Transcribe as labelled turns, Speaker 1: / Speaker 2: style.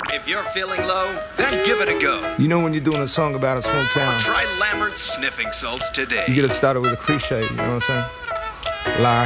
Speaker 1: If you're feeling low, then give it a go.
Speaker 2: You know when you're doing a song about a small town,
Speaker 1: Try Lambert's sniffing salts today.
Speaker 2: you gotta start it with a cliche, you know what I'm saying? Lie.